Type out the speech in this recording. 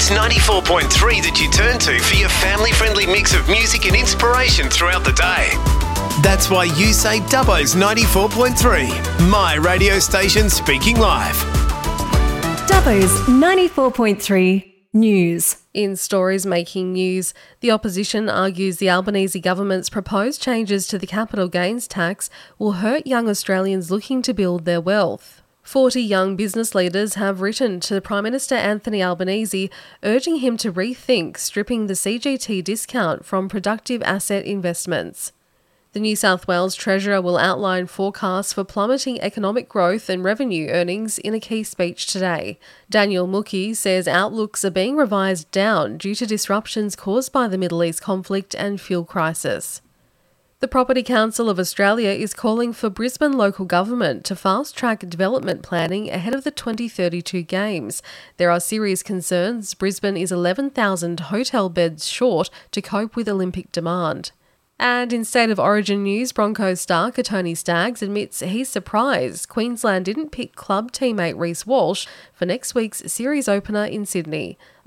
It's 94.3 that you turn to for your family-friendly mix of music and inspiration throughout the day. That's why you say Dubbo's 94.3, my radio station speaking live. Dubbo's 94.3 News. In stories making news, the opposition argues the Albanese government's proposed changes to the capital gains tax will hurt young Australians looking to build their wealth. 40 young business leaders have written to Prime Minister Anthony Albanese urging him to rethink stripping the CGT discount from productive asset investments. The New South Wales Treasurer will outline forecasts for plummeting economic growth and revenue earnings in a key speech today. Daniel Mookhey says outlooks are being revised down due to disruptions caused by the Middle East conflict and fuel crisis. The Property Council of Australia is calling for Brisbane local government to fast-track development planning ahead of the 2032 Games. There are serious concerns Brisbane is 11,000 hotel beds short to cope with Olympic demand. And in State of Origin news, Broncos star Kotoni Staggs admits he's surprised Queensland didn't pick club teammate Reece Walsh for next week's series opener in Sydney.